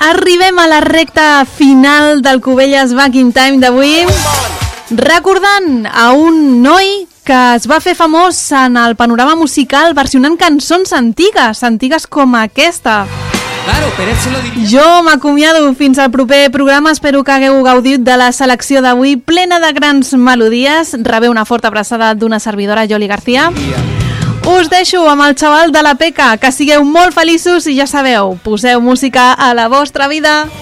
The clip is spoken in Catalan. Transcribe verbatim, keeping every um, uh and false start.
Arribem a la recta final del Cubelles Backing Time d'avui, recordant a un noi que es va fer famós en el panorama musical versionant cançons antigues, antigues com aquesta. Jo m'acomiado fins al proper programa, espero que hagueu gaudit de la selecció d'avui plena de grans melodies. Rebeu una forta abraçada d'una servidora, Yoli García. Us deixo amb el xaval de la Peca, que sigueu molt feliços i ja sabeu, poseu música a la vostra vida.